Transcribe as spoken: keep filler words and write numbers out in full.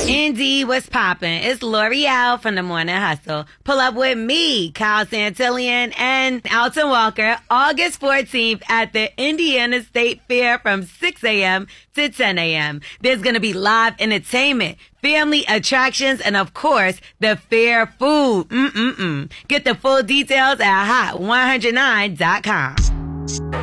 Indeed, what's poppin'? It's L'Oreal from the Morning Hustle. Pull up with me, Kyle Santillian, and Alton Walker, August fourteenth at the Indiana State Fair from six a.m. to ten a.m. There's gonna be live entertainment, family attractions, and of course, the fair food. Mm-mm-mm. Get the full details at hot one oh nine dot com.